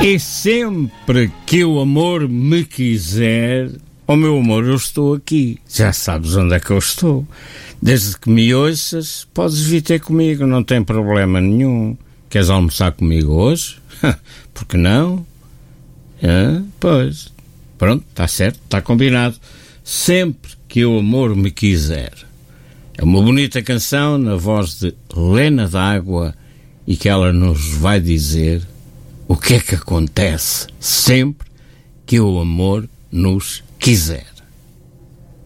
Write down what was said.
E sempre que o amor me quiser, oh meu amor, eu estou aqui. Já sabes onde é que eu estou. Desde que me ouças, podes vir ter comigo, não tem problema nenhum. Queres almoçar comigo hoje? Por que não? Pois. Pronto, está certo, está combinado. Sempre que o amor me quiser. É uma bonita canção na voz de Lena D'Água e que ela nos vai dizer o que é que acontece sempre que o amor nos quiser.